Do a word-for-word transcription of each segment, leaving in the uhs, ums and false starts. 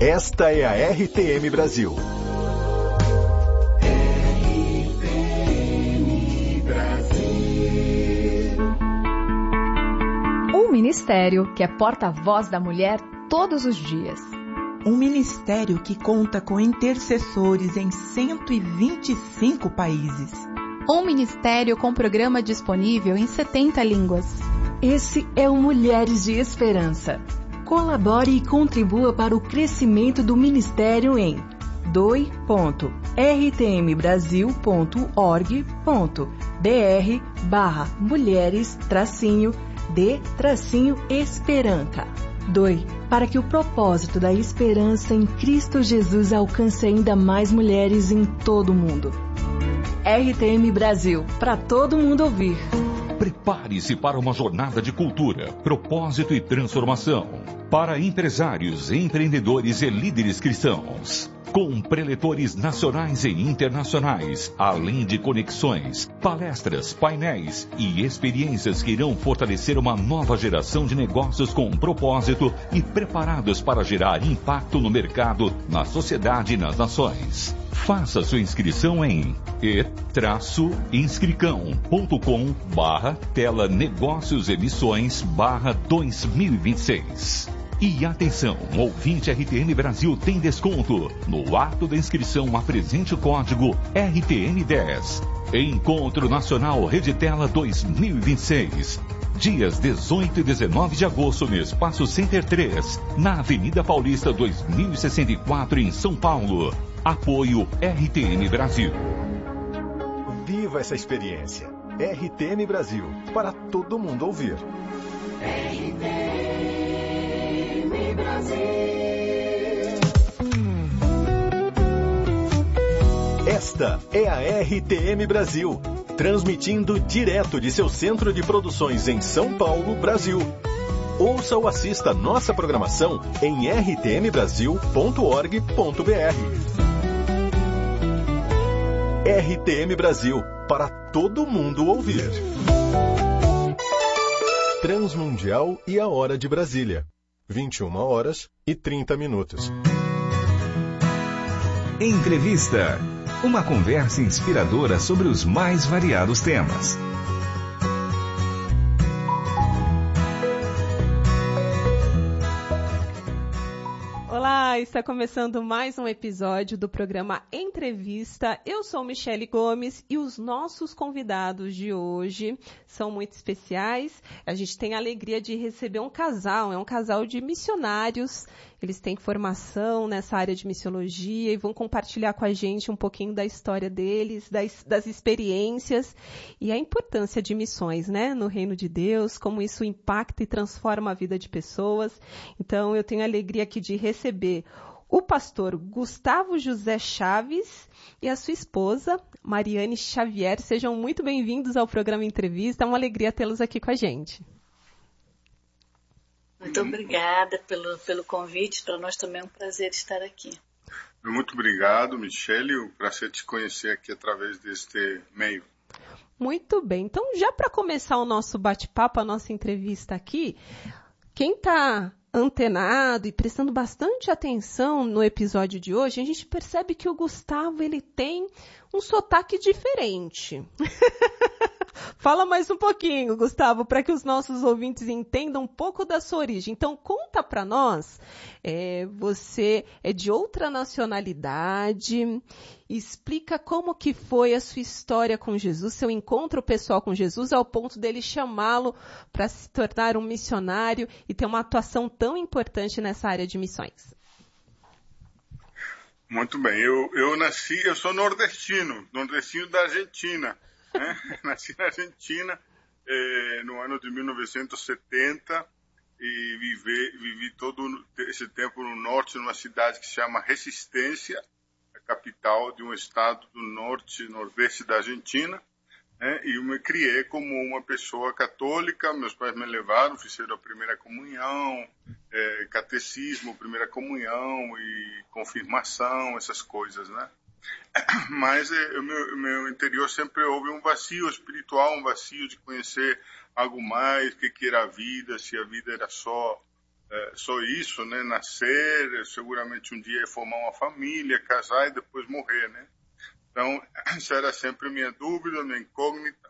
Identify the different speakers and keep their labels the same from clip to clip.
Speaker 1: Esta é a R T M Brasil. R T M Brasil.
Speaker 2: Um ministério que é porta-voz da mulher todos os dias.
Speaker 3: Um ministério que conta com intercessores em cento e vinte e cinco países.
Speaker 4: Um ministério com programa disponível em setenta línguas.
Speaker 2: Esse é o Mulheres de Esperança. Colabore e contribua para o crescimento do ministério em doe ponto r t m brasil ponto org ponto b r barra mulheres tracinho de tracinho esperança. Doe para que o propósito da esperança em Cristo Jesus alcance ainda mais mulheres em todo o mundo. R T M Brasil, para todo mundo ouvir.
Speaker 5: Prepare-se para uma jornada de cultura, propósito e transformação. Para empresários, empreendedores e líderes cristãos. Com preletores nacionais e internacionais, além de conexões, palestras, painéis e experiências que irão fortalecer uma nova geração de negócios com propósito e preparados para gerar impacto no mercado, na sociedade e nas nações. Faça sua inscrição em e inscricão ponto com barra tela negócios emissões barra dois mil e vinte e seis. E atenção, ouvinte R T M Brasil tem desconto. No ato da inscrição, apresente o código R T M dez. Encontro Nacional Reditela dois mil e vinte e seis. Dias dezoito e dezenove de agosto no Espaço Center três, na Avenida Paulista dois mil e sessenta e quatro, em São Paulo. Apoio R T M Brasil.
Speaker 1: Viva essa experiência. R T M Brasil, para todo mundo ouvir. R T M Brasil. Esta é a R T M Brasil, transmitindo direto de seu centro de produções em São Paulo, Brasil. Ouça ou assista nossa programação em r t m brasil ponto org ponto b r. R T M Brasil, para todo mundo ouvir. Transmundial e a Hora de Brasília. vinte e uma horas e trinta minutos.
Speaker 6: Entrevista. Uma conversa inspiradora sobre os mais variados temas.
Speaker 7: Olá, está começando mais um episódio do programa Entrevista. Eu sou Michele Gomes e os nossos convidados de hoje são muito especiais. A gente tem a alegria de receber um casal, é um casal de missionários. Eles têm formação nessa área de missiologia e vão compartilhar com a gente um pouquinho da história deles, das, das experiências e a importância de missões, né, no reino de Deus, como isso impacta e transforma a vida de pessoas. Então, eu tenho a alegria aqui de receber o pastor Gustavo José Chaves e a sua esposa, Mariane Xavier. Sejam muito bem-vindos ao programa Entrevista. É uma alegria tê-los aqui com a gente.
Speaker 8: Muito obrigada pelo, pelo convite. Para nós também é um prazer estar aqui.
Speaker 9: Muito obrigado, Michele. O prazer te conhecer aqui através deste meio.
Speaker 7: Muito bem. Então, já para começar o nosso bate-papo, a nossa entrevista aqui, quem está antenado e prestando bastante atenção no episódio de hoje, a gente percebe que o Gustavo ele tem um sotaque diferente. Fala mais um pouquinho, Gustavo, para que os nossos ouvintes entendam um pouco da sua origem. Então, conta para nós, é, você é de outra nacionalidade, explica como que foi a sua história com Jesus, seu encontro pessoal com Jesus, ao ponto dele chamá-lo para se tornar um missionário e ter uma atuação tão importante nessa área de missões.
Speaker 9: Muito bem, eu, eu nasci, eu sou nordestino, nordestino da Argentina. Né? Nasci na Argentina eh, no ano de mil novecentos e setenta e vivi, vivi todo esse tempo no norte, numa cidade que se chama Resistência, a capital de um estado do norte, nordeste da Argentina. Né? E eu me criei como uma pessoa católica. Meus pais me levaram, fizeram a primeira comunhão, eh, catecismo, primeira comunhão e confirmação, essas coisas, né? Mas o meu, meu interior sempre houve um vazio espiritual, um vazio de conhecer algo mais, o que, que era a vida, se a vida era só é, só isso, né? Nascer, seguramente um dia formar uma família, casar e depois morrer, né? Então, essa era sempre minha dúvida, minha incógnita.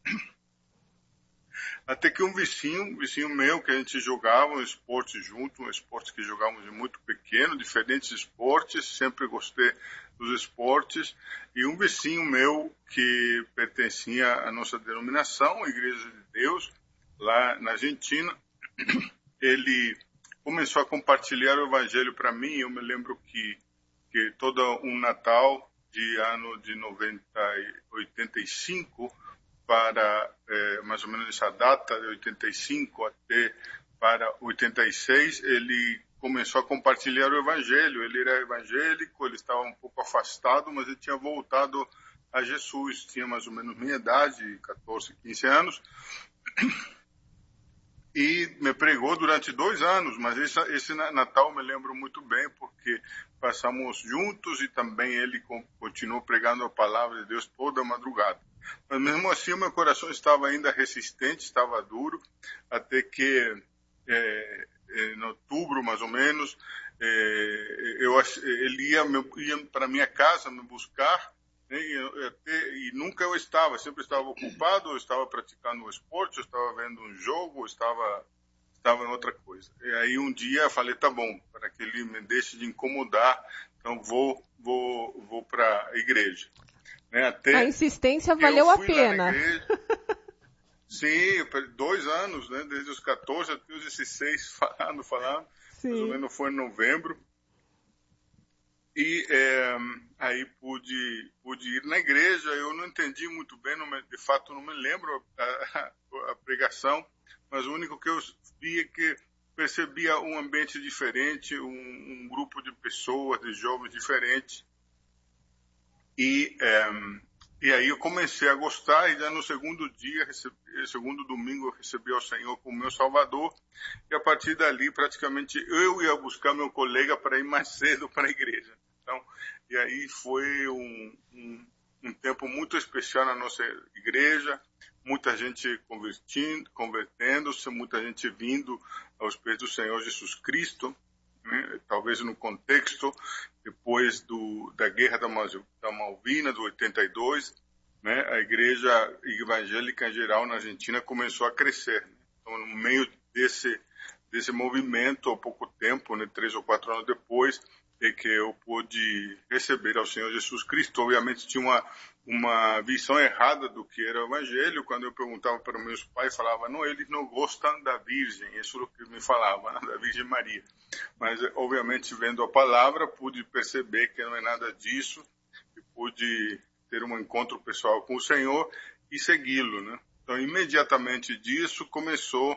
Speaker 9: Até que um vizinho, um vizinho meu, que a gente jogava um esporte junto, um esporte que jogávamos muito pequeno, diferentes esportes, sempre gostei dos esportes, e um vizinho meu que pertencia à nossa denominação, a Igreja de Deus, lá na Argentina, ele começou a compartilhar o Evangelho para mim. Eu me lembro que, que todo um Natal de ano de oitenta e cinco, para é, mais ou menos essa data, de oitenta e cinco até para oitenta e seis, ele começou a compartilhar o Evangelho. Ele era evangélico, ele estava um pouco afastado, mas ele tinha voltado a Jesus, tinha mais ou menos minha idade, catorze, quinze anos, e me pregou durante dois anos, mas esse, esse Natal eu me lembro muito bem, porque passamos juntos e também ele continuou pregando a palavra de Deus toda a madrugada. Mas mesmo assim o meu coração estava ainda resistente, estava duro, até que é, em outubro mais ou menos, é, eu, ele ia, ia para minha casa me buscar, né, e, até, e nunca eu estava, sempre estava ocupado, eu estava praticando um esporte, eu estava vendo um jogo, eu estava, estava em outra coisa. E aí um dia eu falei, tá bom, para que ele me deixe de incomodar, então vou, vou, vou para a igreja. Né, até
Speaker 7: a insistência valeu a pena.
Speaker 9: Sim, dois anos, né, desde os catorze até os dezesseis, falando, falando. Sim. Mais ou menos foi em novembro. E é, aí pude, pude ir na igreja. Eu não entendi muito bem, não me, de fato não me lembro a, a, a pregação, mas o único que eu vi é que percebia um ambiente diferente, um, um grupo de pessoas, de jovens diferentes. E, é, e aí eu comecei a gostar, e já no segundo dia, recebi, segundo domingo, eu recebi ao Senhor como meu Salvador, e a partir dali praticamente eu ia buscar meu colega para ir mais cedo para a igreja. Então, e aí foi um, um, um tempo muito especial na nossa igreja, muita gente convertindo, convertendo-se, muita gente vindo aos pés do Senhor Jesus Cristo, né? Talvez no contexto depois do, da Guerra da, da Malvinas, do oitenta e dois, né? A igreja evangélica em geral na Argentina começou a crescer. Né? Então, no meio desse, desse movimento, há pouco tempo, né? três ou quatro anos depois, é que eu pude receber ao Senhor Jesus Cristo. Obviamente tinha uma, uma visão errada do que era o Evangelho. Quando eu perguntava para meus pais, falava, não, eles não gostam da Virgem. Isso é o que me falava, né? Da Virgem Maria. Mas, obviamente, vendo a palavra, pude perceber que não é nada disso. E pude ter um encontro pessoal com o Senhor e segui-lo, né? Então, imediatamente disso, começou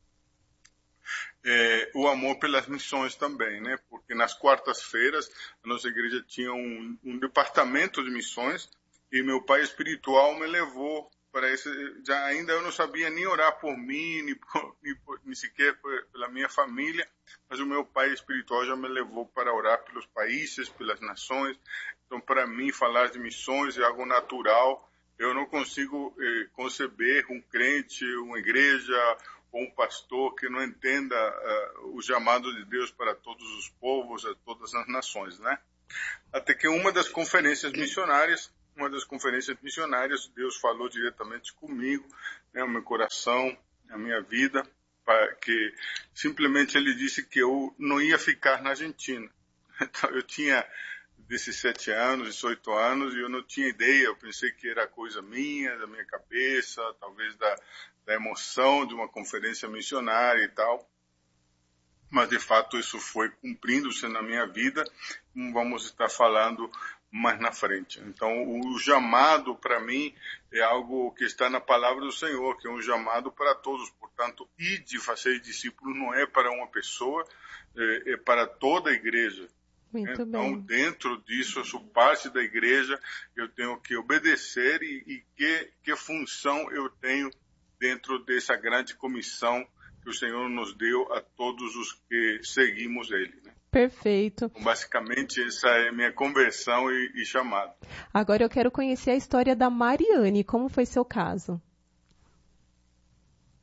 Speaker 9: É, o amor pelas missões também, né? Porque nas quartas-feiras a nossa igreja tinha um, um departamento de missões e meu pai espiritual me levou para esse. Já ainda eu não sabia nem orar por mim, nem, por, nem, por, nem sequer por, pela minha família, mas o meu pai espiritual já me levou para orar pelos países, pelas nações. Então, para mim, falar de missões é algo natural. Eu não consigo eh, conceber um crente, uma igreja ou um pastor que não entenda uh, o chamado de Deus para todos os povos, a todas as nações, né? Até que uma das conferências missionárias, uma das conferências missionárias, Deus falou diretamente comigo, né, o meu coração, a minha vida, para que simplesmente ele disse que eu não ia ficar na Argentina. Então, eu tinha dezessete anos, dezoito anos, e eu não tinha ideia, eu pensei que era coisa minha, da minha cabeça, talvez da, da emoção de uma conferência missionária e tal, mas de fato isso foi cumprindo-se na minha vida, como vamos estar falando mais na frente. Então o chamado para mim é algo que está na palavra do Senhor, que é um chamado para todos, portanto, ide fazer discípulos não é para uma pessoa, é, é para toda a igreja.
Speaker 7: Muito
Speaker 9: então,
Speaker 7: bem.
Speaker 9: dentro disso, eu sou parte da igreja, eu tenho que obedecer e, e que, que função eu tenho dentro dessa grande comissão que o Senhor nos deu a todos os que seguimos Ele. Né?
Speaker 7: Perfeito.
Speaker 9: Então, basicamente, essa é a minha conversão e, e chamado.
Speaker 7: Agora eu quero conhecer a história da Mariane. Como foi seu caso?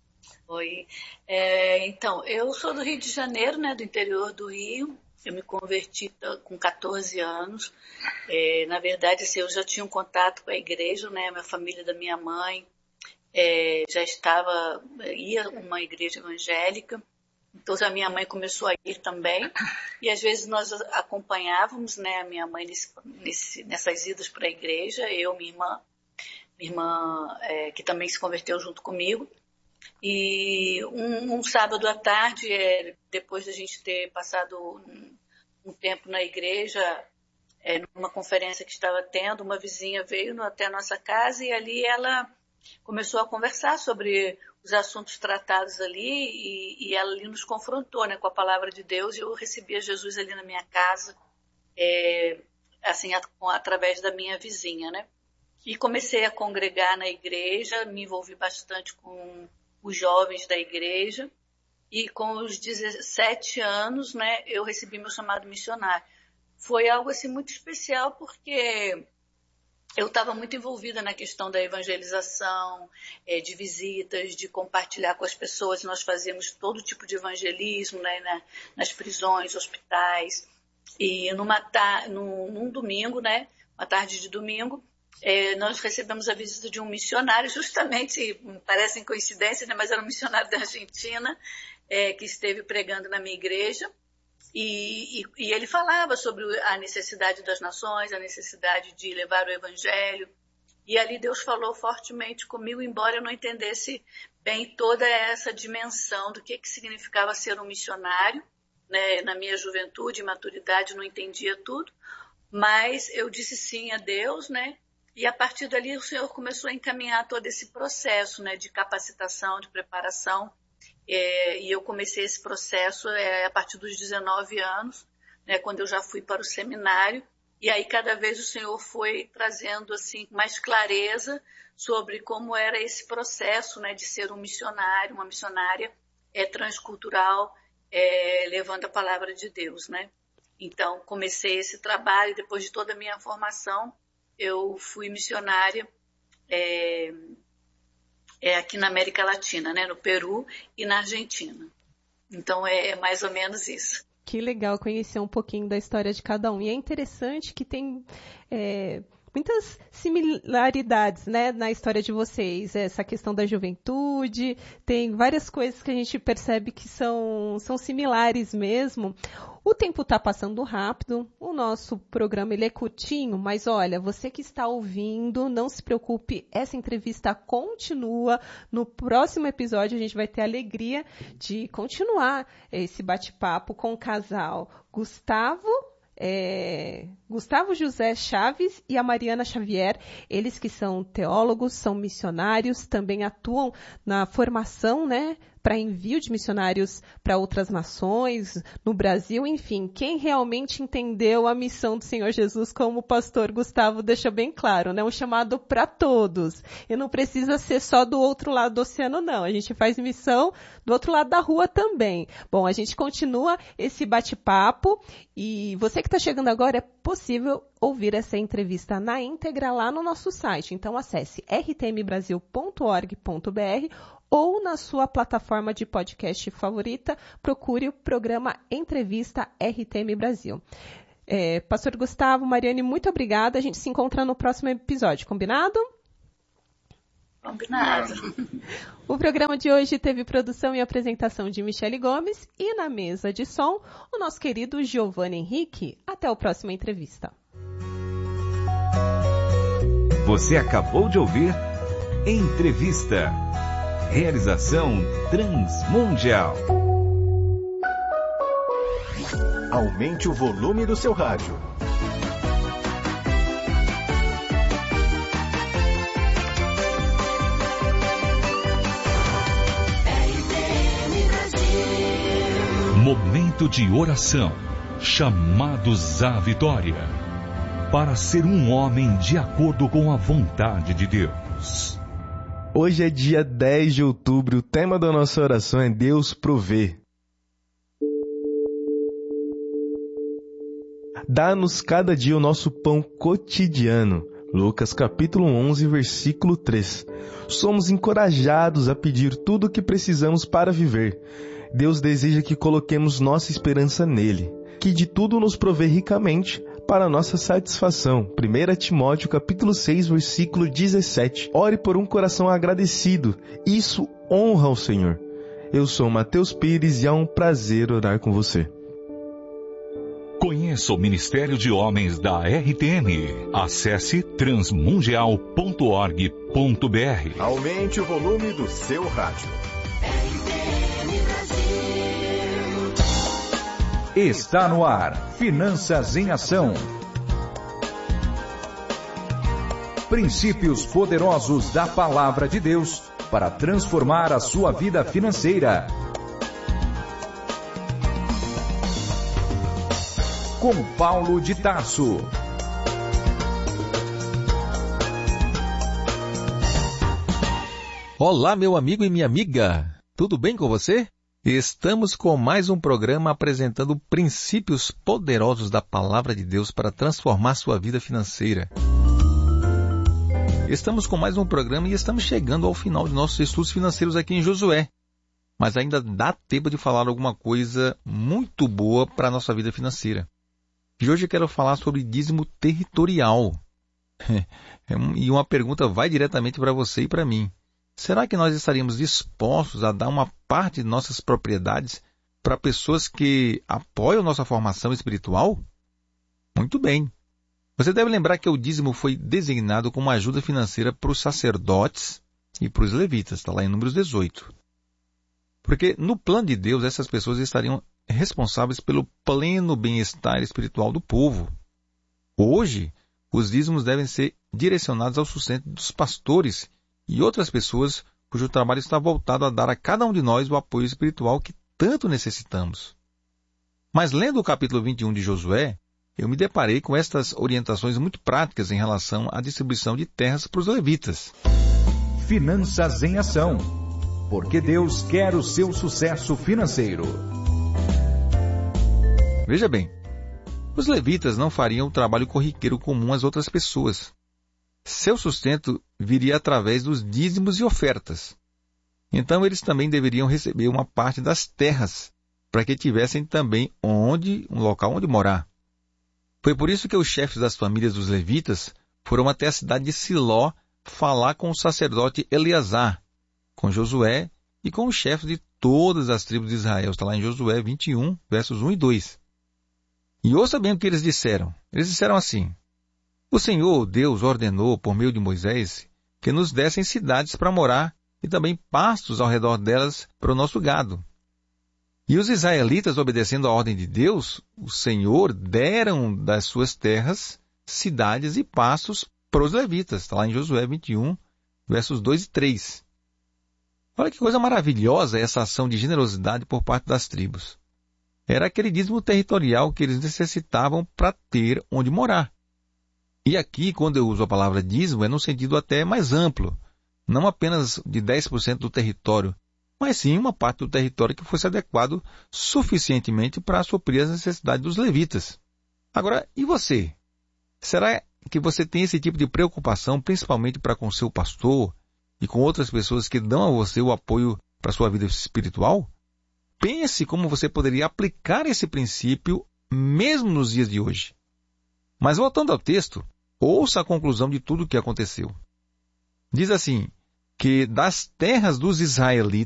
Speaker 8: Oi. É, então, eu sou do Rio de Janeiro, né, do interior do Rio. Eu me converti com catorze anos. É, na verdade, assim, eu já tinha um contato com a igreja, né? Minha família da minha mãe é, já estava, ia a uma igreja evangélica. Então, a minha mãe começou a ir também. E, às vezes, nós acompanhávamos, né, a minha mãe nesse, nesse, nessas idas para a igreja. Eu, minha irmã, minha irmã é, que também se converteu junto comigo. E um, um sábado à tarde, é, depois da gente ter passado um, um tempo na igreja, é, numa conferência que estava tendo, uma vizinha veio no, até a nossa casa e ali ela começou a conversar sobre os assuntos tratados ali e, e ela ali nos confrontou, né, com a palavra de Deus, e eu recebia Jesus ali na minha casa, é, assim, a, através da minha vizinha, né? E comecei a congregar na igreja, me envolvi bastante com os jovens da igreja, e com os dezessete anos, né, eu recebi meu chamado missionário. Foi algo assim muito especial porque eu estava muito envolvida na questão da evangelização, é, de visitas, de compartilhar com as pessoas. Nós fazíamos todo tipo de evangelismo, né, na, nas prisões, hospitais. E numa ta- num, num domingo, né, uma tarde de domingo, É, nós recebemos a visita de um missionário, justamente, parecem coincidências, né, mas era um missionário da Argentina, é, que esteve pregando na minha igreja, e, e, e ele falava sobre a necessidade das nações, a necessidade de levar o evangelho, e ali Deus falou fortemente comigo, embora eu não entendesse bem toda essa dimensão do que, que significava ser um missionário, né, na minha juventude e maturidade não entendia tudo, mas eu disse sim a Deus, né? E a partir dali o Senhor começou a encaminhar todo esse processo, né, de capacitação, de preparação. É, e eu comecei esse processo é, a partir dos dezenove anos, né, quando eu já fui para o seminário. E aí cada vez o Senhor foi trazendo assim, mais clareza sobre como era esse processo, né, de ser um missionário, uma missionária é, transcultural, é, levando a palavra de Deus, né? Então comecei esse trabalho, depois de toda a minha formação, eu fui missionária é, é aqui na América Latina, né, no Peru e na Argentina. Então é, é mais ou menos isso.
Speaker 7: Que legal conhecer um pouquinho da história de cada um. E é interessante que tem é, muitas similaridades, né, na história de vocês. Essa questão da juventude, tem várias coisas que a gente percebe que são, são similares mesmo. O tempo está passando rápido, o nosso programa ele é curtinho, mas olha, você que está ouvindo, não se preocupe, essa entrevista continua. No próximo episódio a gente vai ter a alegria de continuar esse bate-papo com o casal Gustavo, é, Gustavo José Chaves e a Mariana Xavier, eles que são teólogos, são missionários, também atuam na formação, né, para envio de missionários para outras nações, no Brasil, enfim, quem realmente entendeu a missão do Senhor Jesus, como o pastor Gustavo deixou bem claro, né? Um chamado para todos. E não precisa ser só do outro lado do oceano, não. A gente faz missão do outro lado da rua também. Bom, a gente continua esse bate-papo e você que está chegando agora, é possível ouvir essa entrevista na íntegra lá no nosso site. Então acesse r t m brasil ponto org ponto b r ou na sua plataforma de podcast favorita, procure o programa Entrevista R T M Brasil. É, Pastor Gustavo, Mariane, muito obrigada. A gente se encontra no próximo episódio, combinado?
Speaker 8: Combinado.
Speaker 7: O programa de hoje teve produção e apresentação de Michele Gomes e na mesa de som, o nosso querido Giovanni Henrique. Até a próxima entrevista.
Speaker 6: Você acabou de ouvir Entrevista. Realização Transmundial.
Speaker 1: Aumente o volume do seu rádio.
Speaker 5: Momento de oração. Chamados à vitória. Para ser um homem de acordo com a vontade de Deus.
Speaker 10: Hoje é dia dez de outubro, o tema da nossa oração é Deus provê. Dá-nos cada dia o nosso pão cotidiano. Lucas capítulo onze, versículo três. Somos encorajados a pedir tudo o que precisamos para viver. Deus deseja que coloquemos nossa esperança nele, que de tudo nos provê ricamente para nossa satisfação. primeira Timóteo capítulo seis, versículo dezessete. Ore por um coração agradecido. Isso honra ao Senhor. Eu sou Mateus Pires e é um prazer orar com você.
Speaker 5: Conheça o Ministério de Homens da R T M. Acesse transmundial ponto org ponto b r.
Speaker 1: Aumente o volume do seu rádio.
Speaker 6: Está no ar, Finanças em Ação. Princípios poderosos da Palavra de Deus para transformar a sua vida financeira. Com Paulo de Tarso.
Speaker 11: Olá, meu amigo e minha amiga. Tudo bem com você? Estamos com mais um programa apresentando princípios poderosos da Palavra de Deus para transformar sua vida financeira. Estamos com mais um programa e estamos chegando ao final de nossos estudos financeiros aqui em Josué. Mas ainda dá tempo de falar alguma coisa muito boa para a nossa vida financeira. E hoje eu quero falar sobre dízimo territorial. E uma pergunta vai diretamente para você e para mim. Será que nós estaríamos dispostos a dar uma parte de nossas propriedades para pessoas que apoiam nossa formação espiritual? Muito bem. Você deve lembrar que o dízimo foi designado como ajuda financeira para os sacerdotes e para os levitas. Está lá em Números dezoito. Porque no plano de Deus, essas pessoas estariam responsáveis pelo pleno bem-estar espiritual do povo. Hoje, os dízimos devem ser direcionados ao sustento dos pastores e outras pessoas cujo trabalho está voltado a dar a cada um de nós o apoio espiritual que tanto necessitamos. Mas lendo o capítulo vinte e um de Josué, eu me deparei com estas orientações muito práticas em relação à distribuição de terras para os levitas.
Speaker 6: Finanças em Ação. Porque Deus quer o seu sucesso financeiro.
Speaker 11: Veja bem, os levitas não fariam o trabalho corriqueiro comum às outras pessoas. Seu sustento viria através dos dízimos e ofertas. Então eles também deveriam receber uma parte das terras, para que tivessem também onde, um local onde morar. Foi por isso que os chefes das famílias dos levitas foram até a cidade de Siló falar com o sacerdote Eleazar, com Josué e com os chefes de todas as tribos de Israel. Está lá em Josué vinte e um, versos um e dois. E ouça bem o que eles disseram. Eles disseram assim: o Senhor, Deus, ordenou, por meio de Moisés, que nos dessem cidades para morar e também pastos ao redor delas para o nosso gado. E os israelitas, obedecendo a ordem de Deus, o Senhor deram das suas terras cidades e pastos para os levitas. Está lá em Josué vinte e um, versos dois e três. Olha que coisa maravilhosa essa ação de generosidade por parte das tribos. Era aquele dízimo territorial que eles necessitavam para ter onde morar. E aqui, quando eu uso a palavra dízimo, é no sentido até mais amplo. Não apenas de dez por cento do território, mas sim uma parte do território que fosse adequado suficientemente para suprir as necessidades dos levitas. Agora, e você? Será que você tem esse tipo de preocupação, principalmente para com seu pastor e com outras pessoas que dão a você o apoio para a sua vida espiritual? Pense como você poderia aplicar esse princípio mesmo nos dias de hoje. Mas voltando ao texto, ouça a conclusão de tudo o que aconteceu. Diz assim, que das terras dos israelitas,